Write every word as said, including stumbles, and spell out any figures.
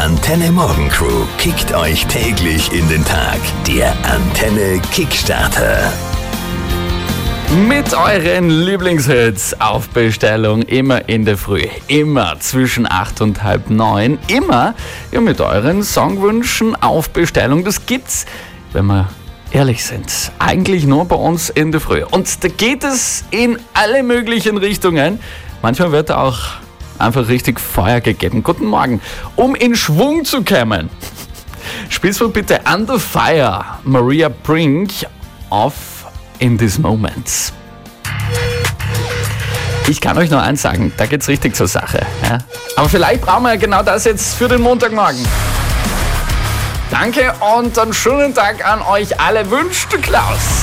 Antenne Morgen Crew kickt euch täglich in den Tag. Der Antenne Kickstarter. Mit euren Lieblingshits auf Bestellung, immer in der Früh, immer zwischen acht und halb neun, immer ja, mit euren Songwünschen auf Bestellung. Das gibt's, wenn wir ehrlich sind, eigentlich nur bei uns in der Früh. Und da geht es in alle möglichen Richtungen. Manchmal wird auch einfach richtig Feuer gegeben. Guten Morgen. Um in Schwung zu kommen, spielst du bitte Under Fire, Maria Brink auf In These Moments. Ich kann euch nur eins sagen, da geht's richtig zur Sache. Ja? Aber vielleicht brauchen wir ja genau das jetzt für den Montagmorgen. Danke und einen schönen Tag an euch alle, wünscht Klaus.